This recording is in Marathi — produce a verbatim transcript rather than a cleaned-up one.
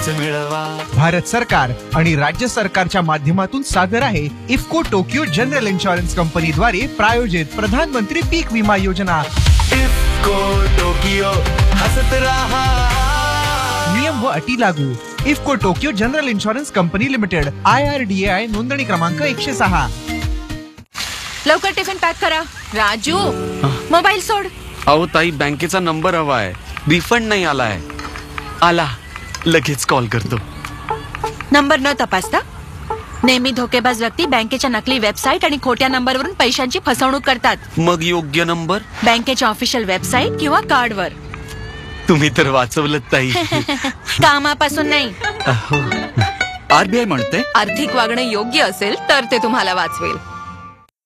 लाच मिळवा. भारत सरकार आणि राज्य सरकारच्या माध्यमातून सादर आहे इफ्को टोकियो जनरल इन्शुरन्स कंपनीद्वारे प्रायोजित प्रधानमंत्री पीक विमा योजना. इफ्को टोकियो हसत रहा. नियम व अटी लागू. IFFCO Tokyo general insurance company limited, I R D A I नोंदणी क्रमांक एकशे सहा. लवकर टिफिन पॅक करा. राजू, मोबाईल सोड. अहो ताई, बँकेचा नंबर हवाय, रिफंड नाही आलाय. आला, लगेच कॉल करतो. नंबर न तपासता नेहमी धोकेबाज व्यक्ती बँकेच्या नकली वेबसाईट आणि खोट्या नंबरवरून पैशांची फसवणूक करतात. मग योग्य नंबर बँकेच्या ऑफिशियल वेबसाईट किंवा कार्डवर. तुम्ही तर वाचवलं ताई. कामापासून नाही. आरबीआय म्हणते आर्थिक वागणे योग्य असेल तर ते तुम्हाला वाचवेल.